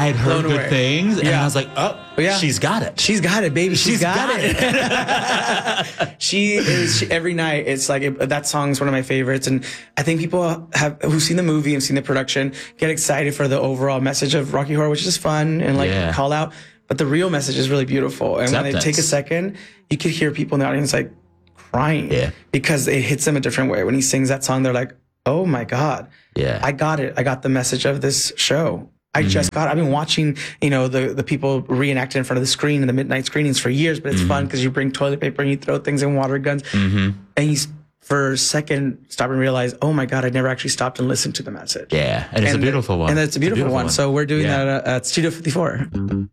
I'd heard blown good away. things, and Yeah. I was like, oh, Yeah. she's got it. She's got it, baby. She's got it. Every night, it's like, that song's one of my favorites. And I think people who've seen the movie and seen the production get excited for the overall message of Rocky Horror, which is fun and like call out. But the real message is really beautiful. And when they take a second, you could hear people in the audience like crying because it hits them a different way. When he sings that song, they're like, oh my God, I got it. I got the message of this show. I've been watching, the people reenact it in front of the screen in the midnight screenings for years, but it's fun because you bring toilet paper and you throw things in water guns. And you, for a second, stop and realize, oh my God, I never actually stopped and listened to the message. Yeah, and it's a beautiful one. And it's a beautiful one. So we're doing that at Studio 54.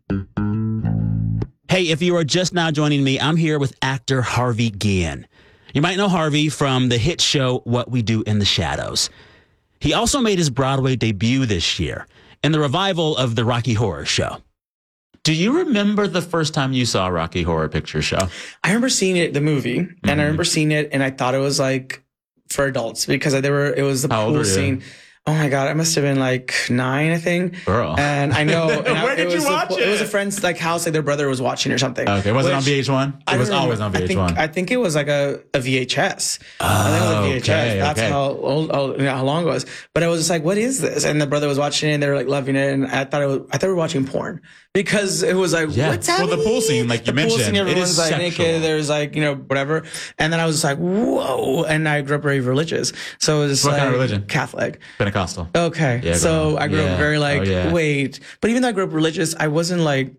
Hey, if you are just now joining me, I'm here with actor Harvey Guillen. You might know Harvey from the hit show What We Do in the Shadows. He also made his Broadway debut this year in the revival of the Rocky Horror Show. Do you remember the first time you saw Rocky Horror Picture Show? I remember seeing it, the movie, and I remember seeing it, and I thought it was like for adults because it was the pool scene. Oh my God, I must have been like 9, I think. Girl. And I know. And Where did you watch it? It was a friend's like house, like their brother was watching or something. Okay, was it on VH1? It was always on VH1. I think it was like a VHS. I think it was a VHS. Okay, That's how long it was. But I was just like, what is this? And the brother was watching it and they were like loving it. And I thought we were watching porn because it was like, what's happening? Well, the pool scene, like you mentioned, scene, everyone's it is like sexual. naked. There's like, whatever. And then I was just like, whoa. And I grew up very religious. So it was What like kind of religion? Catholic. Pentecostal. Okay. Yeah, so I grew up very wait. But even though I grew up religious, I wasn't like,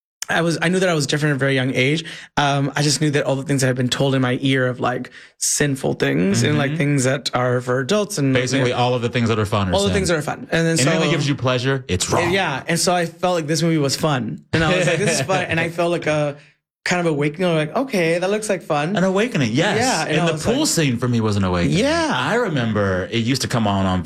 I knew that I was different at a very young age. I just knew that all the things that had been told in my ear of like sinful things and like things that are for adults and basically all of the things that are fun. All the things that are fun. And then anything that gives you pleasure, it's wrong. Yeah. And so I felt like this movie was fun. And I was like, this is fun. And I felt like a kind of awakening. Like, okay, that looks like fun. An awakening, yes. Yeah. And the pool scene for me was an awakening. Yeah. I remember it used to come on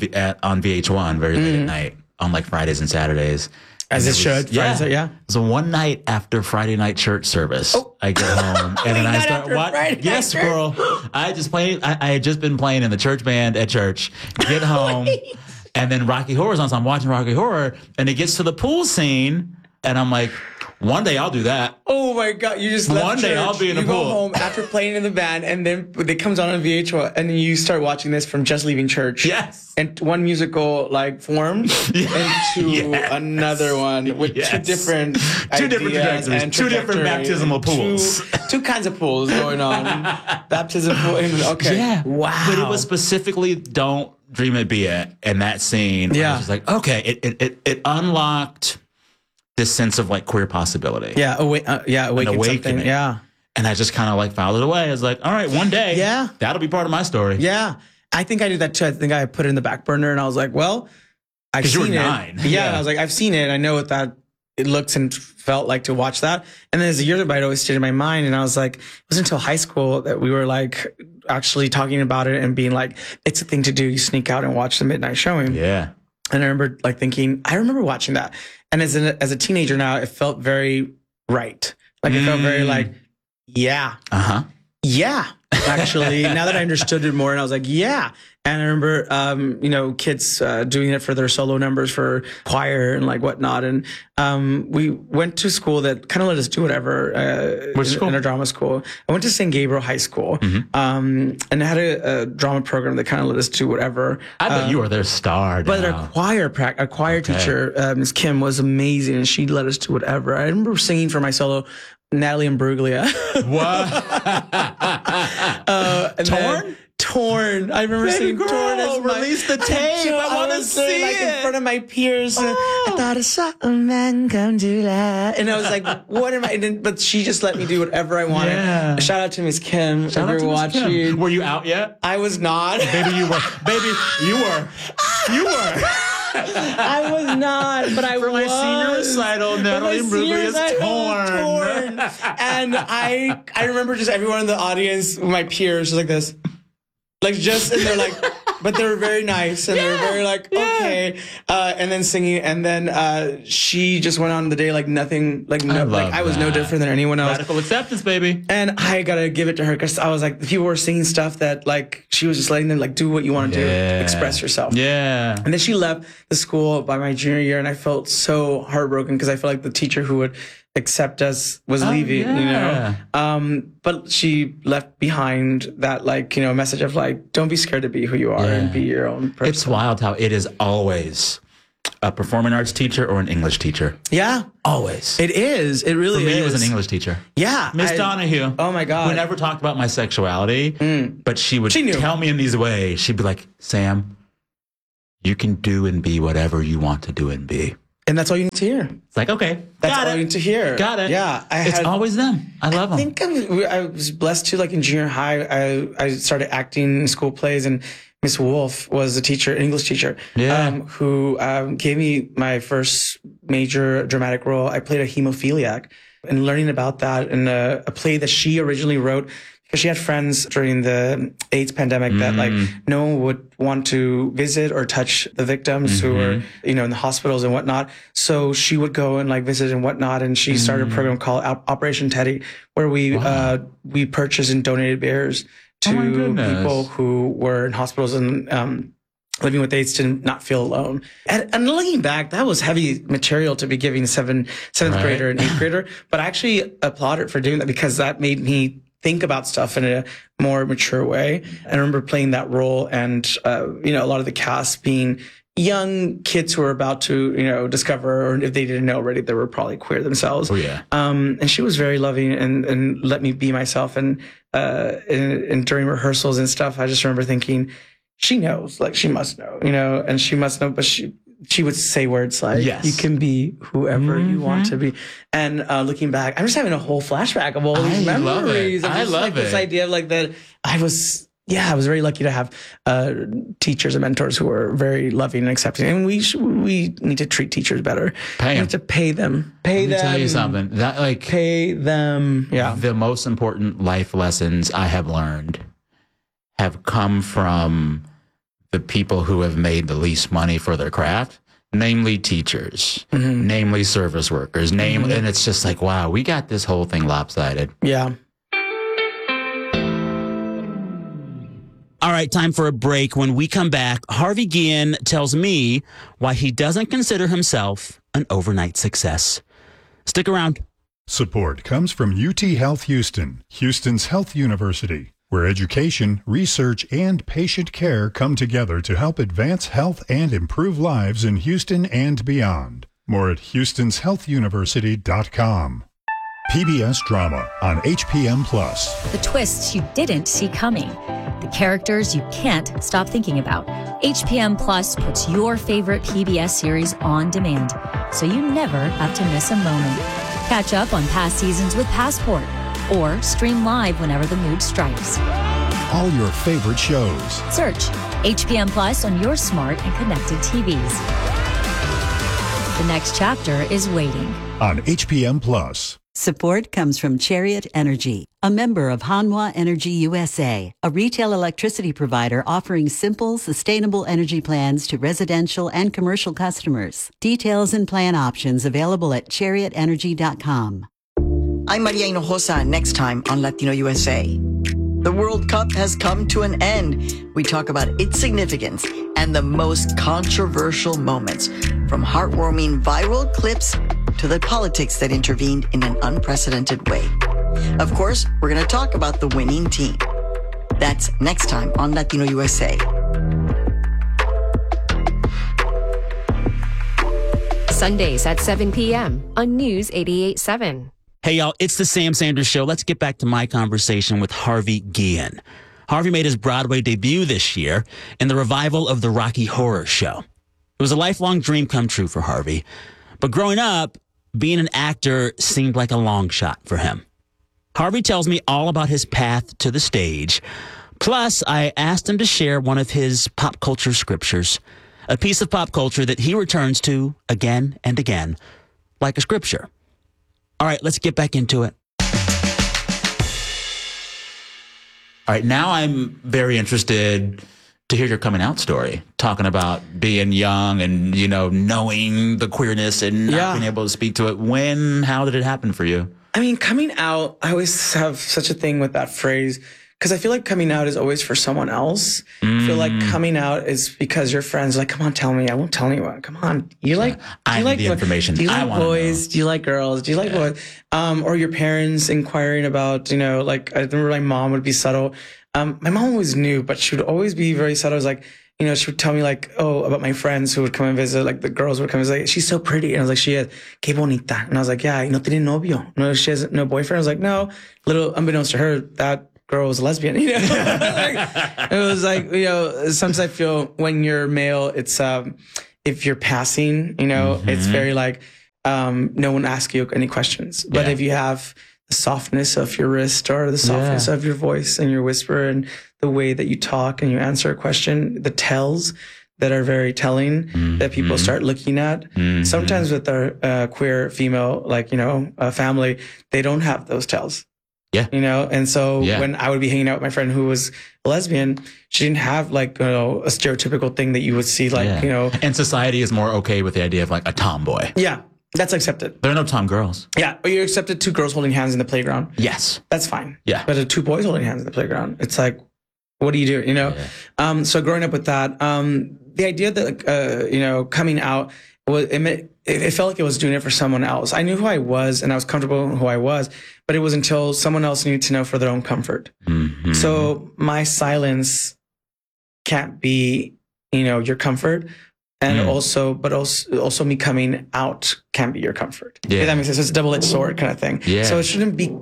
VH1 very late at night on like Fridays and Saturdays. As it should. Yeah. So one night after Friday night church service, I get home and then I start watching. Yes, girl. I had just been playing in the church band at church. Get home, and then Rocky Horror's on. So I'm watching Rocky Horror, and it gets to the pool scene, and I'm like, one day I'll do that. Oh my God! You just left one day church, I'll be in the pool. You go home after playing in the band, and then it comes on VH1, and then you start watching this from just leaving church. Yes. And one musical like formed into another one with two different trajectories, and two different baptismal pools, two kinds of pools going on. Baptism pool. Okay. Yeah. Wow. But it was specifically "Don't Dream It Be It" in that scene. Yeah. I was just like, okay, it unlocked this sense of like queer possibility. Yeah. Awakening. Yeah. And I just kind of like filed it away. I was like, all right, one day, that'll be part of my story. Yeah. I think I did that too. I think I put it in the back burner and I was like, well, I've seen it. You were 9. Yeah. I was like, I've seen it. I know what that it looks and felt like to watch that. And then as the years went by, it always stayed in my mind. And I was like, it wasn't until high school that we were like actually talking about it and being like, it's a thing to do. You sneak out and watch the midnight showing. Yeah. And I remember like thinking, I remember watching that. And as a teenager now, it felt very right. Like it felt very like, yeah. Yeah. Actually, now that I understood it more, and I was like, yeah. And I remember, kids doing it for their solo numbers for choir and like whatnot. And we went to school that kind of let us do whatever in a drama school. I went to St. Gabriel High School and it had a drama program that kind of let us do whatever. I bet you were their star. But our choir teacher, Ms. Kim, was amazing, and she let us do whatever. I remember singing for my solo Natalie Imbruglia. What? Torn. I remember saying Torn as release the tape. I want to see like it in front of my peers. I thought I saw a man come to that, and I was like, "What am I?" But she just let me do whatever I wanted. Yeah. Shout out to Miss Kim. Shout out to Miss Kim. Were you out yet? I was not. Baby, you were. Baby, you were. You were. I was not, but I was. For my senior recital, Natalie Imbruglia is torn. And I remember just everyone in the audience, my peers, just like this. Like just, and they're like, but they were very nice and they were very like, okay. And then singing. And then she just went on the day like nothing, like I was no different than anyone else. Radical acceptance, baby. And I gotta give it to her because I was like, people were singing stuff that like she was just letting them like do what you want to do, express yourself. Yeah. And then she left the school by my junior year, and I felt so heartbroken because I felt like the teacher who would accept us was leaving, you know. But she left behind that like, you know, message of like, don't be scared to be who you are and be your own person. It's wild how it is always a performing arts teacher or an English teacher. Yeah. Always. It is. It really is. For me, it was an English teacher. Yeah. Miss Donahue. Oh my God. We never talked about my sexuality, but she would tell me in these ways. She'd be like, Sam, you can do and be whatever you want to do and be. And that's all you need to hear. It's like, okay, that's all you need to hear. Got it. Yeah. It's always them. I love them. I think I was blessed too. Like in junior high, I started acting in school plays, and Miss Wolf was a teacher, English teacher, who gave me my first major dramatic role. I played a hemophiliac, and learning about that in a play that she originally wrote, because she had friends during the AIDS pandemic that like no one would want to visit or touch the victims who were, you know, in the hospitals and whatnot. So she would go and like visit and whatnot. And she started a program called Operation Teddy, where we purchased and donated bears to people who were in hospitals and living with AIDS to not feel alone. And looking back, that was heavy material to be giving a seventh grader and eighth grader. But I actually applaud her for doing that because that made me think about stuff in a more mature way. I remember playing that role and, you know, a lot of the cast being young kids who were about to, you know, discover, or if they didn't know already, they were probably queer themselves. Oh, yeah. And she was very loving and let me be myself. And during rehearsals and stuff, I just remember thinking, she knows, like she must know, you know, and she must know, but she would say words like, you can be whoever you want to be. And looking back, I'm just having a whole flashback of all these memories. I love it. This idea of like that I was very lucky to have teachers and mentors who were very loving and accepting. And we need to treat teachers better. We have to pay them. Let me tell you something. That like pay them. Yeah. The most important life lessons I have learned have come from the people who have made the least money for their craft, namely teachers, namely service workers, and it's just like, wow, we got this whole thing lopsided. Yeah. All right, time for a break. When we come back, Harvey Guillen tells me why he doesn't consider himself an overnight success. Stick around. Support comes from UT Health Houston, Houston's health university, where education, research, and patient care come together to help advance health and improve lives in Houston and beyond. More at houstonshealthuniversity.com. PBS Drama on HPM Plus. The twists you didn't see coming. The characters you can't stop thinking about. HPM Plus puts your favorite PBS series on demand, so you never have to miss a moment. Catch up on past seasons with Passport, or stream live whenever the mood strikes. All your favorite shows. Search HPM Plus on your smart and connected TVs. The next chapter is waiting. On HPM Plus. Support comes from Chariot Energy, a member of Hanwha Energy USA, a retail electricity provider offering simple, sustainable energy plans to residential and commercial customers. Details and plan options available at chariotenergy.com. I'm Maria Hinojosa, next time on Latino USA. The World Cup has come to an end. We talk about its significance and the most controversial moments, from heartwarming viral clips to the politics that intervened in an unprecedented way. Of course, we're going to talk about the winning team. That's next time on Latino USA. Sundays at 7 p.m. on News 88.7. Hey, y'all, it's the Sam Sanders Show. Let's get back to my conversation with Harvey Guillen. Harvey made his Broadway debut this year in the revival of the Rocky Horror Show. It was a lifelong dream come true for Harvey. But growing up, being an actor seemed like a long shot for him. Harvey tells me all about his path to the stage. Plus, I asked him to share one of his pop culture scriptures, a piece of pop culture that he returns to again and again, like a scripture. All right, let's get back into it. All right, now I'm very interested to hear your coming out story, talking about being young and, you know, knowing the queerness and not being able to speak to it. How did it happen for you? I mean, coming out, I always have such a thing with that phrase because I feel like coming out is always for someone else. I feel like coming out is because your friends are like, come on, tell me. I won't tell anyone. Come on. I need the information. Do you like boys? Do you like girls? Do you like boys? Or your parents inquiring about, you know, like I remember my mom would be subtle. My mom always knew, but she would always be very subtle. It was like, you know, she would tell me like, about my friends who would come and visit, like the girls would come and say, she's so pretty. And I was like, she is, que bonita. And I was like, yeah, no tiene novio. No, she has no boyfriend. I was like, no, little unbeknownst to her, that girl was a lesbian, you know? Like, it was like, you know, sometimes I feel when you're male, it's, if you're passing, you know, it's very like, no one asks you any questions. But if you have the softness of your wrist or the softness of your voice and your whisper and the way that you talk and you answer a question, the tells that are very telling that people start looking at. Sometimes with our queer female, like, you know, family, they don't have those tells. Yeah. You know, and so when I would be hanging out with my friend who was a lesbian, she didn't have like, you know, a stereotypical thing that you would see, like, you know. And society is more okay with the idea of like a tomboy. Yeah. That's accepted. There are no tom girls. Yeah. Or you're accepted 2 girls holding hands in the playground. Yes. That's fine. Yeah. But 2 boys holding hands in the playground, it's like, what do you do? You know? Yeah. So growing up with that, the idea that, you know, coming out, it felt like it was doing it for someone else. I knew who I was and I was comfortable in who I was, but it was until someone else needed to know for their own comfort. So my silence can't be, you know, your comfort. And also me coming out can be your comfort. Yeah. If that makes sense. It's a double-edged sword kind of thing. Yeah. So it shouldn't be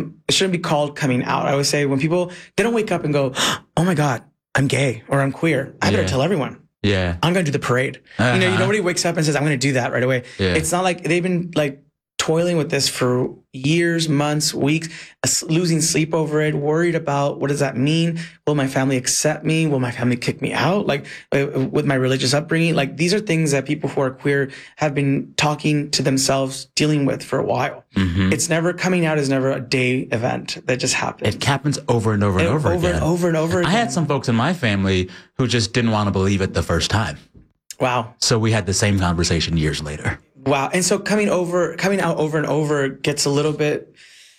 called coming out. I always say when people, they don't wake up and go, oh my God, I'm gay or I'm queer. I better tell everyone. Yeah. I'm going to do the parade. You know, nobody wakes up and says, I'm going to do that right away. Yeah. It's not like they've been like toiling with this for years, months, weeks, losing sleep over it, worried about what does that mean? Will my family accept me? Will my family kick me out? Like with my religious upbringing, like these are things that people who are queer have been talking to themselves, dealing with for a while. It's never, coming out is never a day event that just happens. It happens over and over and over again. Over and over again. I had some folks in my family who just didn't want to believe it the first time. Wow. So we had the same conversation years later. Wow. And so coming out over and over gets a little bit,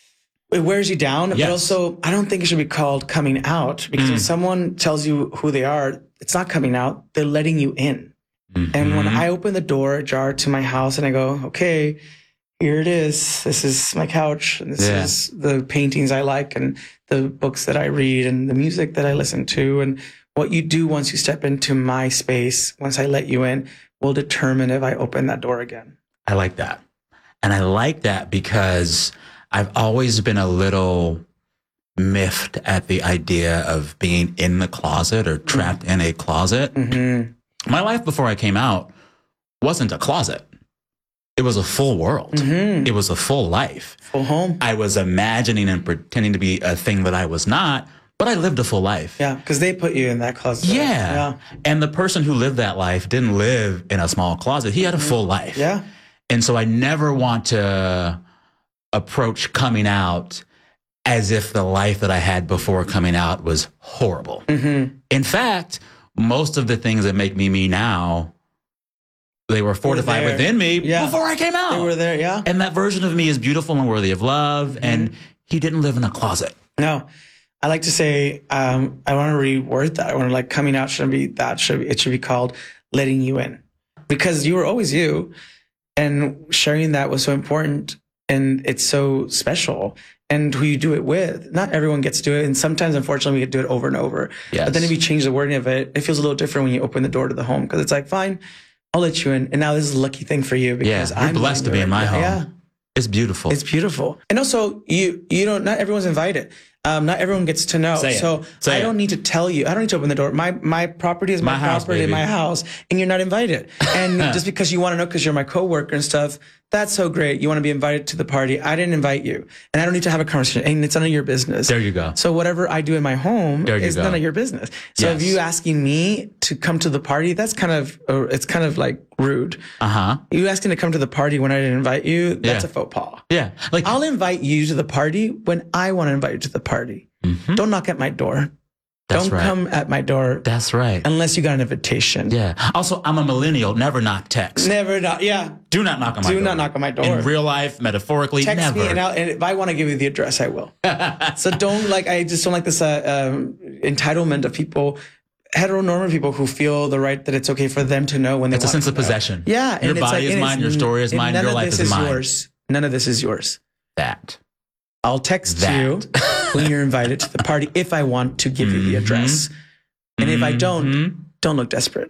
it wears you down. Yes. But also, I don't think it should be called coming out because when someone tells you who they are, it's not coming out. They're letting you in. And when I open the door ajar to my house and I go, okay, here it is. This is my couch. And this is the paintings I like and the books that I read and the music that I listen to. And what you do once you step into my space, once I let you in, will determine if I open that door again. I like that. And I like that because I've always been a little miffed at the idea of being in the closet or trapped in a closet. My life before I came out wasn't a closet. It was a full world. It was a full life. Full home. I was imagining and pretending to be a thing that I was not, but I lived a full life. Yeah, because they put you in that closet. Yeah. And the person who lived that life didn't live in a small closet. He had a full life. Yeah. And so I never want to approach coming out as if the life that I had before coming out was horrible. In fact, most of the things that make me me now, they were fortified within me before I came out. They were there, yeah. And that version of me is beautiful and worthy of love. And he didn't live in a closet. No. I like to say, I want to reword that. I want to like coming out shouldn't be that. It should be called letting you in. Because you were always you. And sharing that was so important. And it's so special. And who you do it with. Not everyone gets to do it. And sometimes, unfortunately, we get to do it over and over. Yes. But then if you change the wording of it, it feels a little different when you open the door to the home. Because it's like, fine, I'll let you in. And now this is a lucky thing for you. Because you're blessed to be in my home. Yeah. It's beautiful. It's beautiful. And also, you don't, not everyone's invited. Not everyone gets to know. I don't need to tell you. I don't need to open the door. My property is my property in my house, and you're not invited. And just because you want to know because you're my coworker and stuff, that's so great. You want to be invited to the party. I didn't invite you, and I don't need to have a conversation. And it's none of your business. There you go. So whatever I do in my home is none of your business. So if you asking me to come to the party, that's kind of like rude. You asking to come to the party when I didn't invite you, that's a faux pas. Yeah. Like I'll invite you to the party when I want to invite you to the party. Don't knock at my door. Don't come at my door. That's right. Unless you got an invitation. Yeah. Also, I'm a millennial. Never knock text. Never knock. Yeah. Do not knock on my door. Do not knock on my door. In real life, metaphorically, text never. me, and if I want to give you the address, I will. So I just don't like this entitlement of people, heteronormative people who feel the right that it's okay for them to know when they want to know. It's a sense of possession. Yeah. Your body is mine. Your story is mine. Your life is mine. Yours. None of this is yours. That. I'll text you when you're invited to the party if I want to give you the address. And if I don't look desperate.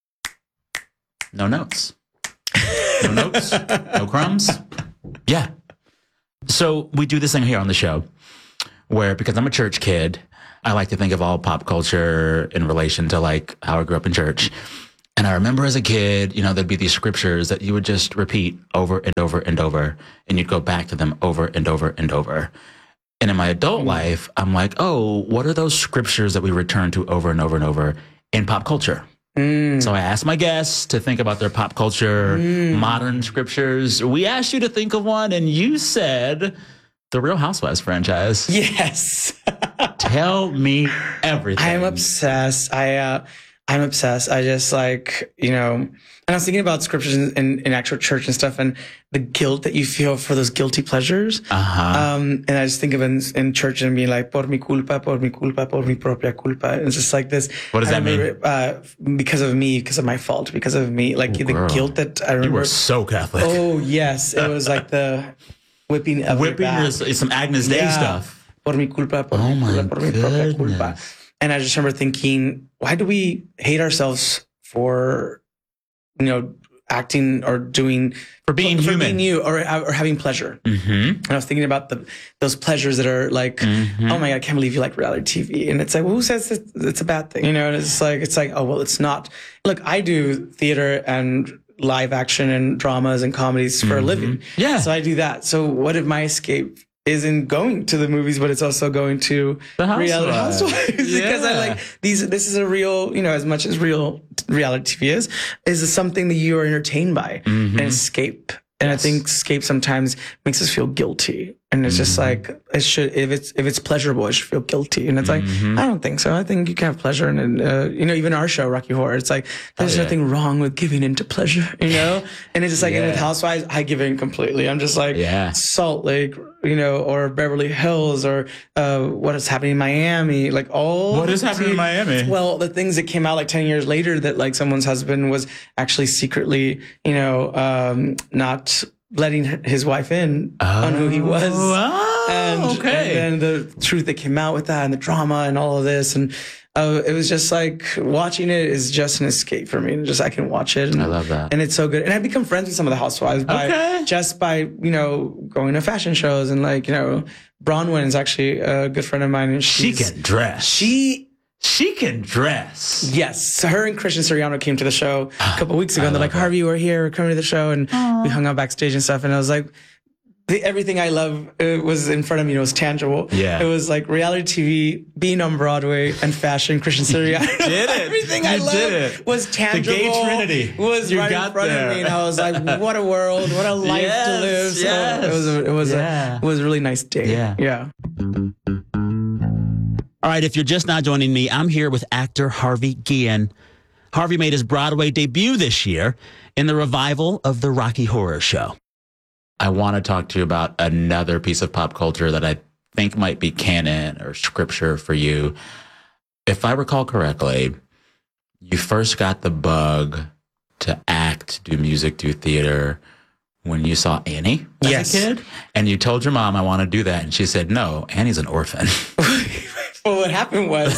No notes. No notes. No crumbs. Yeah. So we do this thing here on the show where, because I'm a church kid, I like to think of all pop culture in relation to like how I grew up in church. And I remember as a kid, there'd be these scriptures that you would just repeat over and over and over, and you'd go back to them over and over and over. And in my adult life, I'm like, oh, what are those scriptures that we return to over and over and over in pop culture? So I asked my guests to think about their pop culture, modern scriptures. We asked you to think of one, and you said the Real Housewives franchise. Yes. Tell me everything. I'm obsessed. I'm obsessed. I just and I was thinking about scriptures in actual church and stuff, and the guilt that you feel for those guilty pleasures. And I just think of in church and being like, por mi culpa, por mi propia culpa. And it's just like this. What does that mean? Because of me, because of my fault, because of me. Like the guilt that I remember. You were so Catholic. Oh, yes. It was like the whipping of your back. Is some Agnus Dei stuff. Por mi culpa, por mi propia culpa. And I just remember thinking, why do we hate ourselves for, acting or doing, for being human, being you, or having pleasure? And I was thinking about those pleasures that are like, oh my God, I can't believe you like reality TV. And it's like, well, who says it's a bad thing? And it's like, oh, well, it's not. Look, I do theater and live action and dramas and comedies for a living. Yeah. So I do that. So what if my escape isn't going to the movies, but it's also going to the reality housewives? Yeah. Because I like this is a real, as much as real reality TV is something that you are entertained by and escape. And I think escape sometimes makes us feel guilty. And it's just like, it should, if it's pleasurable, it should feel guilty. And it's like, I don't think so. I think you can have pleasure. And, even our show, Rocky Horror, it's like, there's nothing wrong with giving into pleasure, And it's just like, and with Housewives, I give in completely. I'm just like, Salt Lake, or Beverly Hills, or what is happening in Miami, like all. What is happening in Miami? Well, the things that came out like 10 years later that like someone's husband was actually secretly, not letting his wife in on who he was. And then the truth that came out with that and the drama and all of this. And it was just like watching it is just an escape for me. And just I can watch it. And, I love that. And it's so good. And I've become friends with some of the housewives by going to fashion shows. And Bronwyn is actually a good friend of mine. And she can dress. She can dress. Yes. So her and Christian Siriano came to the show a couple of weeks ago. And they're like, Harvey, we're here. We're coming to the show. And we hung out backstage and stuff. And I was like, everything I love was in front of me. It was tangible. Yeah. It was like reality TV, being on Broadway, and fashion. Christian Siriano. Did it. Everything I loved was tangible. The gay trinity. Was right in front of me. And I was like, what a world. What a life to live. So it was a really nice day. Yeah. All right, if you're just now joining me, I'm here with actor Harvey Guillen. Harvey made his Broadway debut this year in the revival of the Rocky Horror Show. I want to talk to you about another piece of pop culture that I think might be canon or scripture for you. If I recall correctly, you first got the bug to act, do music, do theater when you saw Annie as a kid. And you told your mom, I want to do that. And she said, no, Annie's an orphan. Well, what happened was,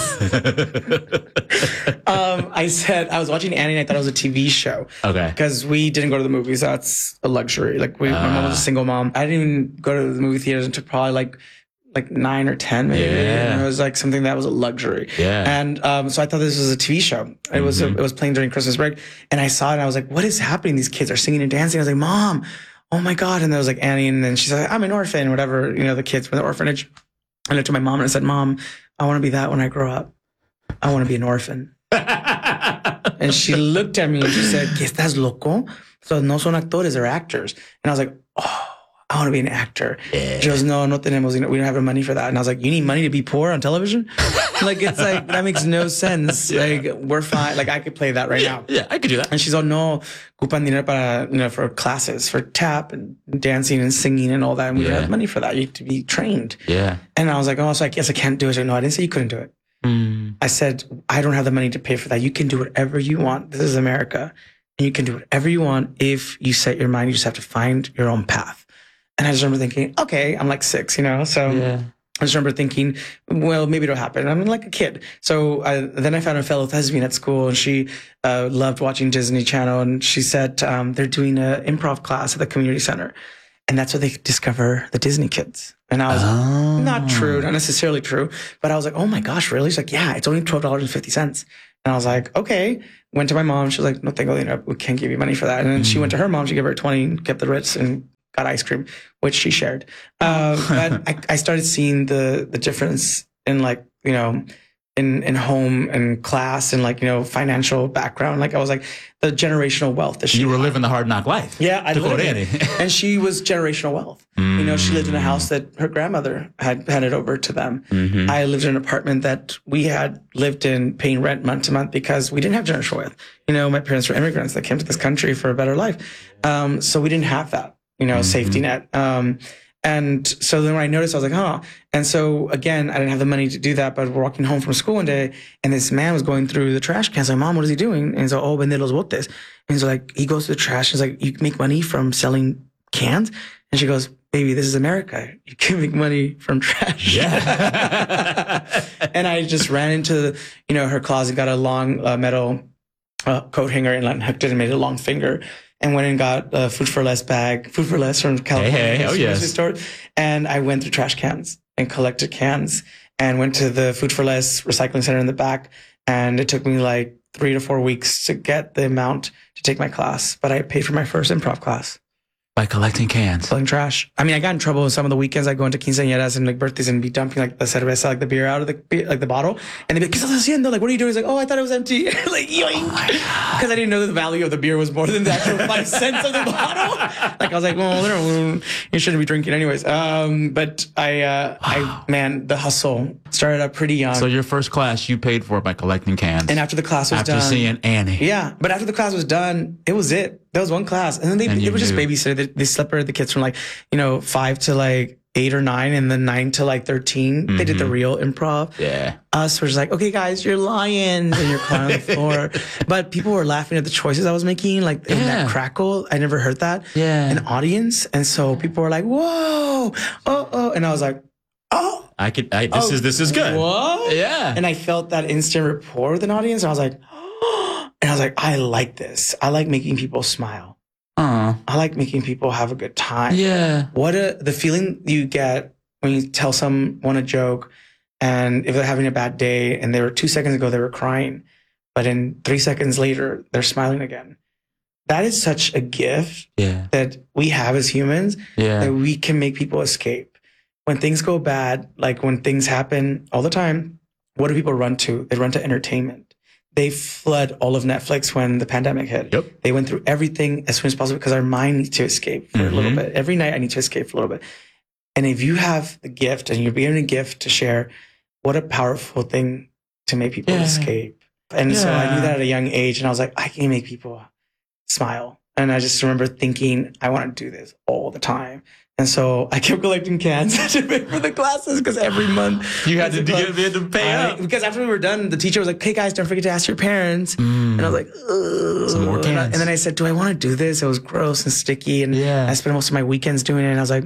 I was watching Annie and I thought it was a TV show. Okay. Because we didn't go to the movies. That's a luxury. Like my mom was a single mom. I didn't even go to the movie theaters until probably like 9 or 10 maybe. Yeah. And it was like something that was a luxury. Yeah. And so I thought this was a TV show. It was playing during Christmas break. And I saw it and I was like, what is happening? These kids are singing and dancing. I was like, Mom, oh my God. And there was like Annie. And then she's like, I'm an orphan, whatever, the kids from the orphanage. I looked at my mom and I said, Mom, I want to be that when I grow up. I want to be an orphan. And she looked at me and she said, ¿Qué estás loco? So no son actores, they're actors. And I was like, oh, I want to be an actor. Yeah. She goes, no tenemos, we don't have the money for that. And I was like, you need money to be poor on television? Like, it's like, that makes no sense. Yeah. Like, we're fine. Like, I could play that right now. Yeah, I could do that. And she's all, no, ocupan dinero para, for classes, for tap and dancing and singing and all that. And we have money for that. You have to be trained. Yeah. And I was like, oh, so I guess I can't do it. No, I didn't say you couldn't do it. I said, I don't have the money to pay for that. You can do whatever you want. This is America. And you can do whatever you want if you set your mind. You just have to find your own path. And I just remember thinking, okay, I'm like 6, so I just remember thinking, well, maybe it'll happen. I'm like a kid. So then I found a fellow thespian at school, and she loved watching Disney Channel. And she said they're doing an improv class at the community center. And that's where they discover the Disney kids. And I was like, not necessarily true. But I was like, oh my gosh, really? She's like, yeah, it's only $12.50. And I was like, okay. Went to my mom. She was like, no, tengo dinero. We can't give you money for that. And then she went to her mom. She gave her 20, kept the Ritz, and got ice cream, which she shared. But I started seeing the difference in, like, in home and class and, like, financial background. Like, I was like, the generational wealth that she You were had. living the hard knock life. Yeah, I quote Annie. And she was generational wealth. She lived in a house that her grandmother had handed over to them. I lived in an apartment that we had lived in, paying rent month to month, because we didn't have generational wealth. My parents were immigrants that came to this country for a better life. So we didn't have that, safety net. And so then when I noticed, I was like, huh. And so again, I didn't have the money to do that, but we're walking home from school one day, and this man was going through the trash cans. I'm like, Mom, what is he doing? And he's like, oh, vende los botes. And he's like, he goes to the trash. He's like, you make money from selling cans? And she goes, baby, this is America. You can make money from trash. Yeah. And I just ran into, her closet, got a long metal coat hanger, and hooked it and made a long finger. And went and got a Food for Less bag, Food for Less from California. Hey. Oh, yes. Store. And I went through trash cans and collected cans and went to the Food for Less recycling center in the back. And it took me like 3 to 4 weeks to get the amount to take my class. But I paid for my first improv class. By collecting cans. Selling trash. I mean, I got in trouble some of the weekends. I'd go into quinceañeras and like birthdays and be dumping like the cerveza, like the beer out of the bottle. And they'd be like, ¿qué estás haciendo? Like, what are you doing? He's like, oh, I thought it was empty. Like, yoink. Because I didn't know that the value of the beer was more than the actual 5 cents of the bottle. Like, I was like, well, you shouldn't be drinking anyways. But man, the hustle started up pretty young. So your first class you paid for by collecting cans. And after the class was done. After seeing Annie. Yeah. But after the class was done, it was it. That was one class. And then they would just babysit. They separated the kids from like, 5 to like 8 or 9, and then 9 to like 13. They did the real improv. Yeah. Us were just like, okay, guys, you're lions, and you're crying on the floor. But people were laughing at the choices I was making, like in that crackle. I never heard that. Yeah. An audience. And so people were like, whoa, oh. And I was like, oh. This is good. What? Yeah. And I felt that instant rapport with an audience. And I was like, and I was like, I like this. I like making people smile. I like making people have a good time. Yeah. The feeling you get when you tell someone a joke, and if they're having a bad day and they were 2 seconds ago, they were crying, but in 3 seconds later, they're smiling again. That is such a gift that we have as humans that we can make people escape. When things go bad, like when things happen all the time, what do people run to? They run to entertainment. They flood all of Netflix when the pandemic hit. Yep. They went through everything as soon as possible because our mind needs to escape for a little bit. Every night I need to escape for a little bit. And if you have the gift and you're given a gift to share, what a powerful thing to make people escape. And so I knew that at a young age, and I was like, I can make people smile. And I just remember thinking, I want to do this all the time. And so I kept collecting cans to pay for the classes, because every month you had to pay up. Because after we were done, the teacher was like, "Hey guys, don't forget to ask your parents." And I was like, ugh. Some more cans. And then I said, "Do I want to do this?" It was gross and sticky, and I spent most of my weekends doing it. And I was like,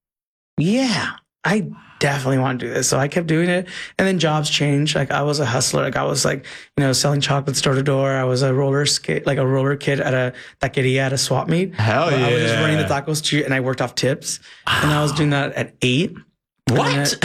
"Yeah, I definitely want to do this." So I kept doing it, and then jobs changed. Like I was a hustler. Like I was like, selling chocolates door to door. I was a roller kid at a taqueria at a swap meet. Hell yeah! I was just running the taco street, and I worked off tips. And I was doing that at 8. What?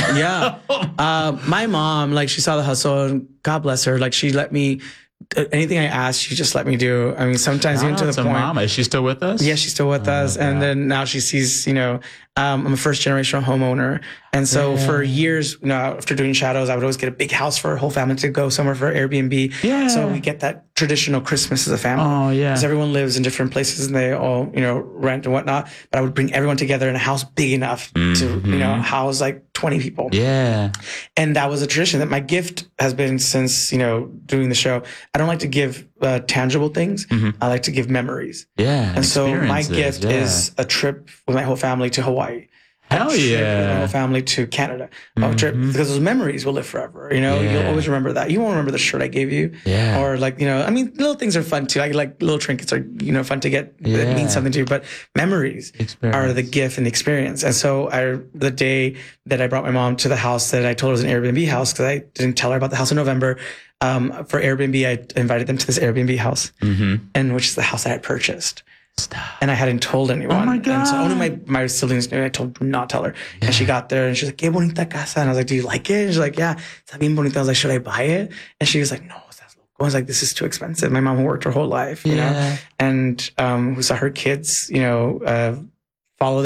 My mom, like, she saw the hustle, and God bless her. Like, she let me. Anything I asked, she just let me do. I mean, sometimes even to the point. Mom, is she still with us? Yeah, she's still with us. And then now she sees, I'm a first generational homeowner. And so for years, after doing shadows, I would always get a big house for our whole family to go somewhere for Airbnb. Yeah. So we get that traditional Christmas as a family. Oh, yeah. Because everyone lives in different places and they all, rent and whatnot. But I would bring everyone together in a house big enough to, house like 20 people. Yeah. And that was a tradition that my gift has been since, doing the show. I don't like to give tangible things. I like to give memories. Yeah. And so my gift is a trip with my whole family to Hawaii. Hell yeah. With my whole family to Canada. A trip, because those memories will live forever. You'll always remember that. You won't remember the shirt I gave you. Yeah. Or little things are fun too. Like little trinkets are, fun to get that mean something to you. But memories are the gift and the experience. And so the day that I brought my mom to the house that I told her was an Airbnb house, because I didn't tell her about the house in November. For Airbnb, I invited them to this Airbnb house, and which is the house I had purchased. And I hadn't told anyone. Oh my God. And so only my siblings knew. I do not tell her. Yeah. And she got there and she's like, "Qué bonita casa." And I was like, "Do you like it?" And she's like, "Yeah, está bien bonita." I was like, "Should I buy it?" And she was like, "No, estás loco." I was like, "This is too expensive." My mom worked her whole life, you know, and who saw her kids,